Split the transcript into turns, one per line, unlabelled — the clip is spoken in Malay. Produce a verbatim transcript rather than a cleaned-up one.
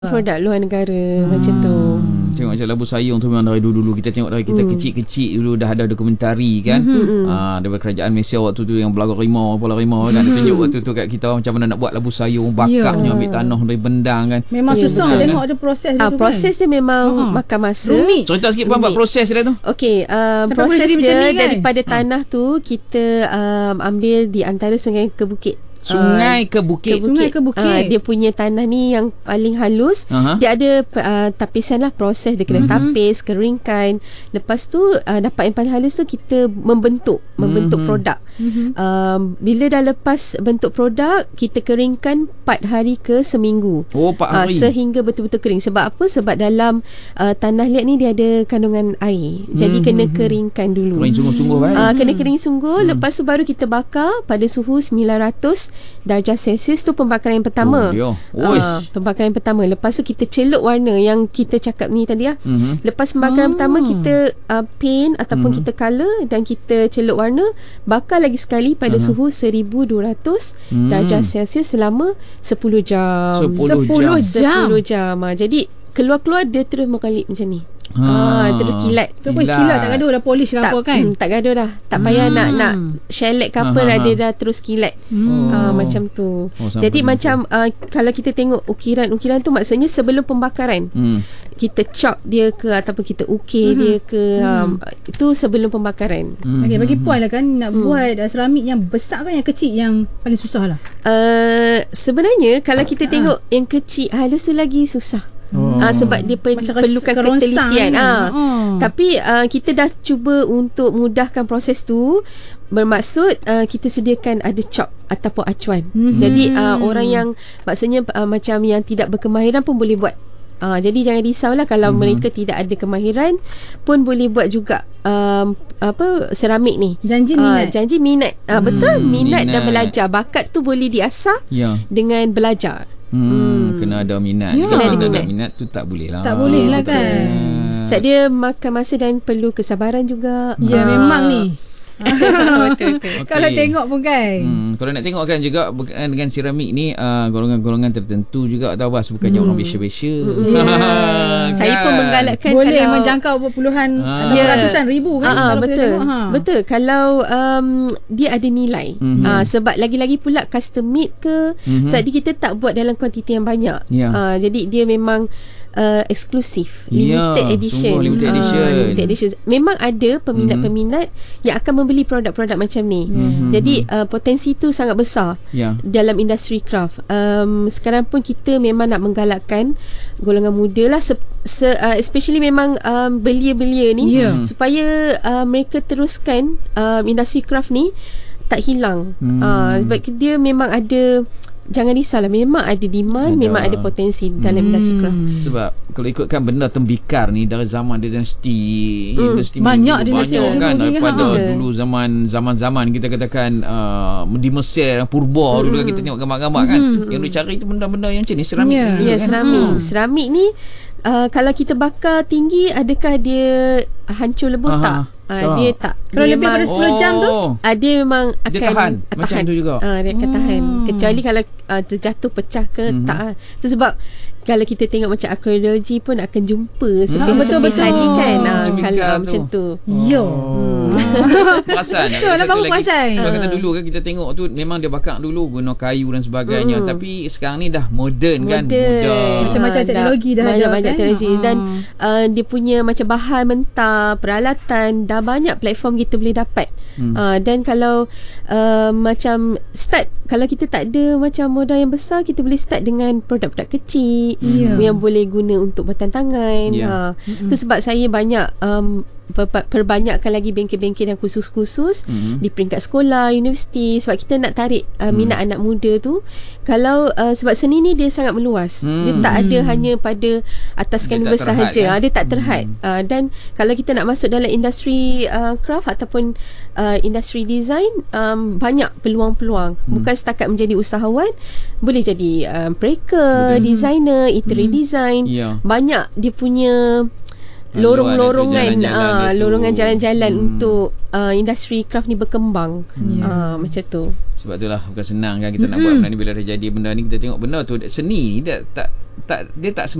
produk luar negara hmm. macam tu.
Tengok macam Labu Sayong tu memang dari dulu-dulu kita tengok dari kita hmm. kecil-kecil dulu dah ada dokumentari kan. Hmm. Ah, daripada kerajaan Malaysia waktu tu yang Belagak Rimau, Pulau Rimau kan hmm. tunjuk waktu tu kat kita macam mana nak buat Labu Sayong, bakaknya yeah. ambil tanah dari bendang kan.
Memang yeah, susah betul, tengok kan? Ada proses dia
ah,
tu
proses
kan?
dia memang uh-huh. makan masa. Rumit.
Cerita sikit Puan buat proses dia tu.
Okey, um, proses dia kan? daripada tanah tu kita um, ambil di antara sungai ke bukit.
Sungai ke bukit.
Sungai ke bukit. Uh, dia punya tanah ni yang paling halus. Uh-huh. Dia ada uh, tapisan lah, proses dia kena uh-huh. tapis, keringkan. Lepas tu uh, dapat yang paling halus tu kita membentuk, membentuk uh-huh. produk. Uh-huh. Uh, bila dah lepas bentuk produk, kita keringkan empat hari ke seminggu.
Oh, empat hari. Uh,
sehingga betul-betul kering. Sebab apa? Sebab dalam uh, tanah liat ni dia ada kandungan air. Jadi uh-huh. kena keringkan dulu.
Kering sungguh-sungguh baik.
Uh, kena kering sungguh. Uh-huh. Lepas tu baru kita bakar pada suhu sembilan ratus darjah Celsius tu pembakaran yang pertama.
Oh,
uh, pembakaran yang pertama. Lepas tu kita celup warna yang kita cakap ni tadi lah. Mm-hmm. Lepas pembakaran oh. pertama kita uh, paint ataupun mm-hmm. kita colour dan kita celup warna, bakar lagi sekali pada uh-huh. suhu seribu dua ratus mm. darjah Celsius selama sepuluh jam.
sepuluh jam.
sepuluh jam. Ha, jadi keluar-keluar dia terus mengalip macam ni. Ha, ha terus kilat.
Tu pun kilat tak gaduh dah, polish ke apa kan?
Hmm, tak gaduh dah. Tak hmm. payah nak nak shellac ke apa dah, dia dah terus kilat. Hmm. Ha, macam tu. Oh, jadi macam uh, kalau kita tengok ukiran-ukiran tu maksudnya sebelum pembakaran. Hmm. Kita chop dia ke ataupun kita ukir hmm. dia ke um, hmm. itu sebelum pembakaran.
Hmm. Okey, bagi Puan lah kan nak hmm. buat uh, seramik yang besar kan yang kecil yang paling susah lah.
Uh, sebenarnya kalau kita uh, tengok uh. yang kecil halus tu lagi susah. Oh. Uh, sebab dia per, perlukan ketelitian. Uh. Oh. Tapi uh, kita dah cuba untuk mudahkan proses tu. Bermaksud uh, kita sediakan ada chop ataupun acuan. Mm-hmm. Jadi uh, orang yang maksudnya uh, macam yang tidak berkemahiran pun boleh buat. Uh, jadi jangan risaulah kalau mm-hmm. mereka tidak ada kemahiran pun boleh buat juga um, apa seramik ni.
Janji minat.
Uh, janji minat. Uh, hmm, betul minat, minat dan belajar. Bakat tu boleh diasah yeah. dengan belajar.
Hmm, hmm. Kena ada minat.
Ya.
Kalau
tak
ada minat tu tak boleh lah.
Tak boleh lah kan.
Sebab dia makan masa dan perlu kesabaran juga.
Ya ha. memang ni.
Betul, betul.
Okay. Kalau tengok pun kan
hmm, kalau nak tengok kan juga dengan seramik ni uh, golongan-golongan tertentu juga tahu bas bukannya hmm. orang biasa-biasa.
Yeah. kan? Saya pun menggalakkan
boleh
kalau
menjangkau berpuluhan
ha.
yeah. ratusan ribu kan.
Ha,
kalau
betul.
tengok, ha.
Betul kalau um, dia ada nilai. Mm-hmm. Uh, sebab lagi-lagi pula custom made ke mm-hmm. sebab kita tak buat dalam kuantiti yang banyak. Yeah. Uh, jadi dia memang Uh, eksklusif, limited yeah, edition.
Limited edition.
Uh, limited edition. Memang ada peminat-peminat mm-hmm. yang akan membeli produk-produk macam ni. Mm-hmm. Jadi uh, potensi tu sangat besar yeah. dalam industri craft. Um, sekarang pun kita memang nak menggalakkan golongan muda lah, se- se- uh, especially memang um, belia-belia ni yeah. supaya uh, mereka teruskan um, industri craft ni tak hilang. Mm. Uh, sebab dia memang ada. Jangan risaulah, memang ada demand, ada. memang ada potensi dalam hmm. industri craft.
Sebab kalau ikutkan benda tembikar ni dari zaman dinasti
hmm.
dinasti
banyak
dinasti banyak kan daripada
ha.
dulu zaman zaman-zaman kita katakan uh, di Mesir purba hmm. dulu kan kita tengok gambar-gambar kan hmm. yang dicari tu benda-benda yang macam ni seramik.
Ya,
yeah.
yeah,
kan?
seramik.
Hmm.
Seramik ni uh, kalau kita bakar tinggi adakah dia hancur lebur tak? Uh, dia tak.
Kalau lebih daripada sepuluh jam tu
uh, dia memang akan
dia tahan, tahan. Macam tu juga
uh, dia akan hmm. tahan. Kecuali kalau uh, terjatuh pecah ke hmm. tak. Itu sebab kalau kita tengok macam arkeologi pun akan jumpa
hmm. betul-betul
ni kan uh, kalau
tu.
macam tu
yo
hmm.
perasan
betul lah baru perasan
kalau kata dulu kan kita tengok tu memang dia bakar dulu guna kayu dan sebagainya hmm. tapi sekarang ni dah moden kan
moden.
macam-macam teknologi dah, dah
banyak,
ada
banyak
kan?
teknologi hmm. dan uh, dia punya macam bahan mentah, peralatan, dah banyak platform kita boleh dapat. Hmm. Uh, dan kalau uh, macam start, kalau kita tak ada macam modal yang besar, kita boleh start dengan produk-produk kecil yeah. yang boleh guna untuk buatan tangan. Yeah. Uh, mm-hmm. Tu sebab saya banyak um, perbanyakkan lagi bengkel-bengkel yang khusus-khusus mm-hmm. di peringkat sekolah, universiti, sebab kita nak tarik uh, minat mm. anak muda tu. Kalau uh, sebab seni ni dia sangat meluas. Mm. Dia tak ada hanya pada atas kanvas sahaja. Kan? Dia tak terhad. Mm. Uh, dan kalau kita nak masuk dalam industri uh, craft ataupun uh, industri design, um, banyak peluang-peluang. Mm. Bukan setakat menjadi usahawan, boleh jadi uh, breaker, designer, eatery mm. design. Yeah. Banyak dia punya lorong-lorongan
jalan-jalan
ah
dia tu.
lorongan jalan-jalan
Hmm.
untuk uh, industri craft ni berkembang.
Ya.
Ah macam tu.
Sebab itulah bukan senang kan kita nak buat benda ni. Bila dah jadi benda ni kita tengok benda tu seni ni dia tak tak dia tak